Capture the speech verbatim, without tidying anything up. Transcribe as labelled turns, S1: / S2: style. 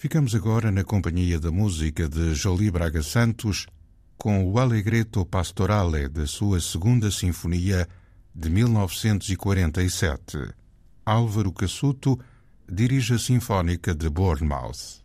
S1: Ficamos agora na companhia da música de Jolie Braga Santos com o Allegretto Pastorale da sua segunda sinfonia de mil novecentos e quarenta e sete. Álvaro Cassuto dirige a Sinfónica de Bournemouth.